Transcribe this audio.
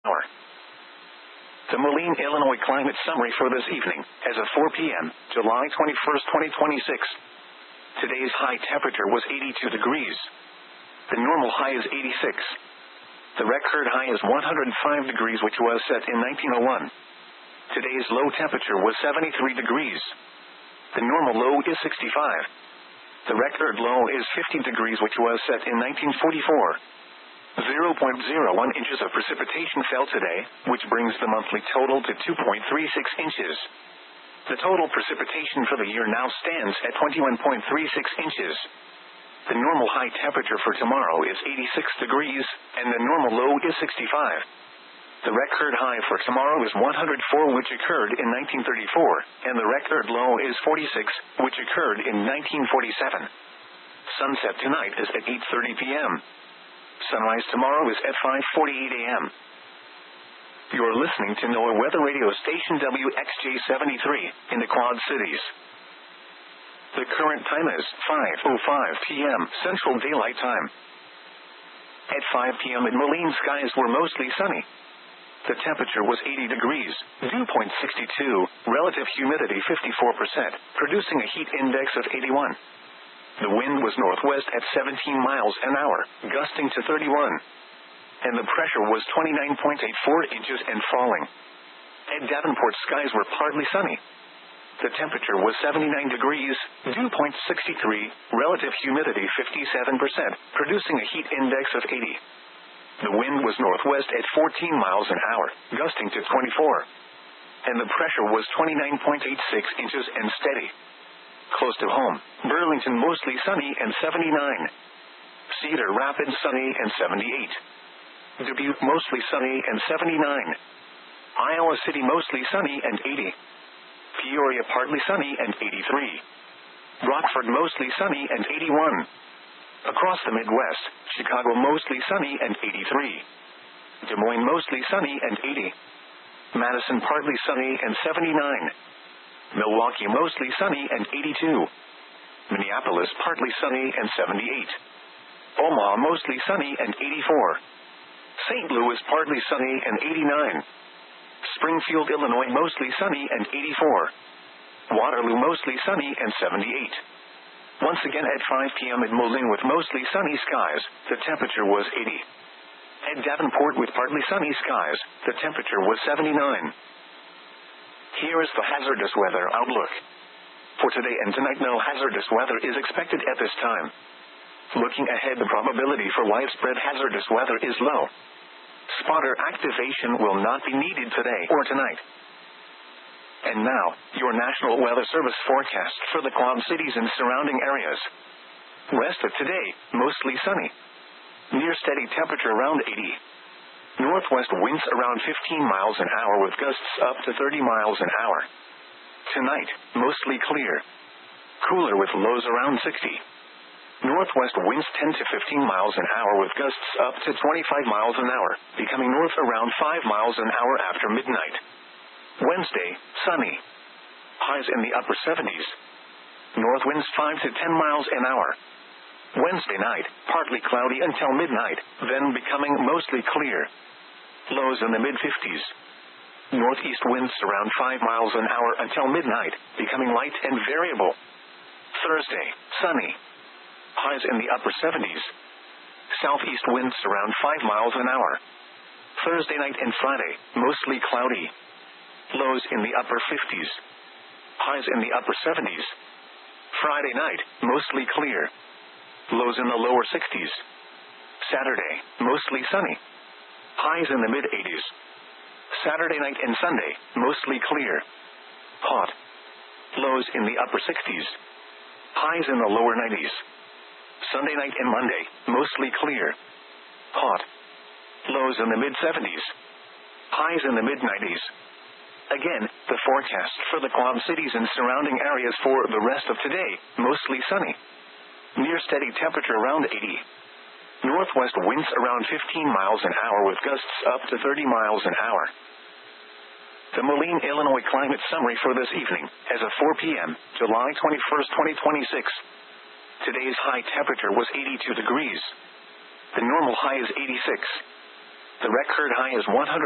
hour. The Moline, Illinois climate summary for this evening, as of 4 p.m., July 21st, 2026. Today's high temperature was 82 degrees. The normal high is 86. The record high is 105 degrees, which was set in 1901. Today's low temperature was 73 degrees. The normal low is 65. The record low is 50 degrees, which was set in 1944. 0.01 inches of precipitation fell today, which brings the monthly total to 2.36 inches. The total precipitation for the year now stands at 21.36 inches. The normal high temperature for tomorrow is 86 degrees, and the normal low is 65. The record high for tomorrow is 104, which occurred in 1934, and the record low is 46, which occurred in 1947. Sunset tonight is at 8:30 p.m. Sunrise tomorrow is at 5:48 a.m. You're listening to NOAA Weather Radio Station WXJ-73 in the Quad Cities. The current time is 5:05 p.m. Central Daylight Time. At 5 p.m. in Moline, skies were mostly sunny. The temperature was 80 degrees, dew point 62, relative humidity 54%, producing a heat index of 81. The wind was northwest at 17 miles an hour, gusting to 31. And the pressure was 29.84 inches and falling. At Davenport, skies were partly sunny. The temperature was 79 degrees, dew point 63, relative humidity 57%, producing a heat index of 80. The wind was northwest at 14 miles an hour, gusting to 24. And the pressure was 29.86 inches and steady. Close to home, Burlington mostly sunny and 79. Cedar Rapids sunny and 78. Dubuque mostly sunny and 79. Iowa City mostly sunny and 80. Peoria partly sunny and 83. Rockford mostly sunny and 81. Across the Midwest, Chicago mostly sunny and 83. Des Moines mostly sunny and 80. Madison partly sunny and 79. Milwaukee mostly sunny and 82. Minneapolis partly sunny and 78. Omaha mostly sunny and 84. St. Louis partly sunny and 89. Springfield, Illinois mostly sunny and 84. Waterloo mostly sunny and 78. Once again at 5 p.m. in Moline with mostly sunny skies, the temperature was 80. At Davenport with partly sunny skies, the temperature was 79. Here is the hazardous weather outlook. For today and tonight, no hazardous weather is expected at this time. Looking ahead, the probability for widespread hazardous weather is low. Spotter activation will not be needed today or tonight. And now, your National Weather Service forecast for the Quad Cities and surrounding areas. Rest of today, mostly sunny. Near steady temperature around 80. Northwest winds around 15 miles an hour with gusts up to 30 miles an hour. Tonight, mostly clear. Cooler with lows around 60. Northwest winds 10 to 15 miles an hour with gusts up to 25 miles an hour, becoming north around 5 miles an hour after midnight. Wednesday, sunny. Highs in the upper 70s. North winds 5 to 10 miles an hour. Wednesday night, partly cloudy until midnight, then becoming mostly clear. Lows in the mid-50s. Northeast winds around 5 miles an hour until midnight, becoming light and variable. Thursday, sunny. Highs in the upper 70s. Southeast winds around 5 miles an hour. Thursday night and Friday, mostly cloudy. Lows in the upper 50s. Highs in the upper 70s. Friday night, mostly clear. Lows in the lower 60s. Saturday, mostly sunny. Highs in the mid-80s. Saturday night and Sunday, mostly clear. Hot. Lows in the upper 60s. Highs in the lower 90s. Sunday night and Monday, mostly clear. Hot. Lows in the mid-70s. Highs in the mid-90s. Again, the forecast for the Quad Cities and surrounding areas for the rest of today, mostly sunny. Near steady temperature around 80. Northwest winds around 15 miles an hour with gusts up to 30 miles an hour. The Moline, Illinois climate summary for this evening, as of 4 p.m., July 21st, 2026. Today's high temperature was 82 degrees. The normal high is 86. The record high is 100.